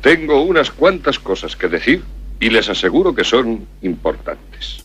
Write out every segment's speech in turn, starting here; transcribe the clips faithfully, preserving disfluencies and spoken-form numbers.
Tengo unas cuantas cosas que decir y les aseguro que son importantes.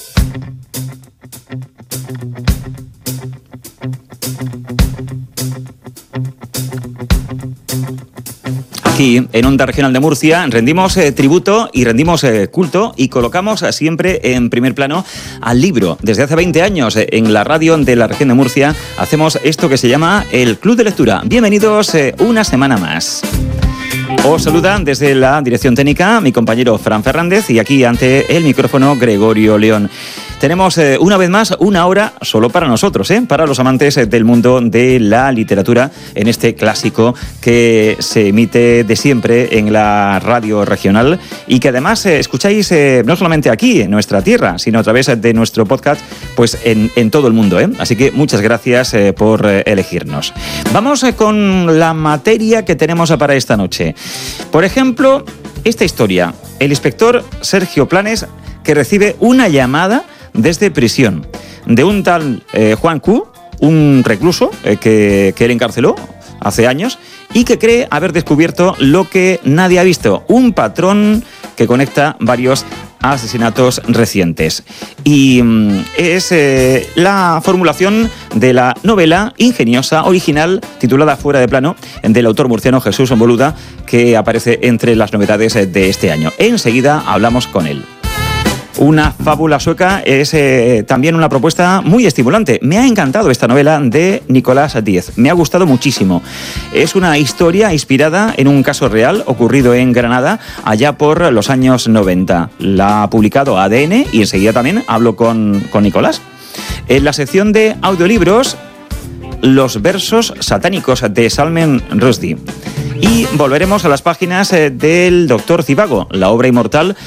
Aquí, en Onda Regional de Murcia, rendimos eh, tributo y rendimos eh, culto y colocamos eh, siempre en primer plano al libro. Desde hace veinte años, eh, en la radio de la región de Murcia, hacemos esto que se llama el Club de Lectura. Bienvenidos eh, una semana más. Os saludan desde la dirección técnica mi compañero Fran Fernández y aquí ante el micrófono Gregorio León. Tenemos eh, una vez más una hora solo para nosotros, ¿eh? para los amantes eh, del mundo de la literatura, en este clásico que se emite de siempre en la radio regional y que además eh, escucháis eh, no solamente aquí en nuestra tierra, sino a través de nuestro podcast pues en, en todo el mundo. ¿eh? Así que muchas gracias eh, por eh, elegirnos. Vamos eh, con la materia que tenemos para esta noche. Por ejemplo, esta historia. El inspector Sergio Planes, que recibe una llamada desde prisión de un tal eh, Juan Q, un recluso eh, que, que él encarceló hace años y que cree haber descubierto lo que nadie ha visto, un patrón que conecta varios asesinatos recientes. Y mm, es eh, la formulación de la novela ingeniosa, original, titulada Fuera de plano, del autor murciano Jesús Boluda, que aparece entre las novedades de este año. Enseguida hablamos con él. Una fábula sueca es eh, también una propuesta muy estimulante. Me ha encantado esta novela de Nicolás Díez. Me ha gustado muchísimo. Es una historia inspirada en un caso real ocurrido en Granada allá por los años noventa. La ha publicado A D N y enseguida también hablo con, con Nicolás. En la sección de audiolibros, los versos satánicos de Salman Rushdie. Y volveremos a las páginas del Doctor Zivago, la obra inmortal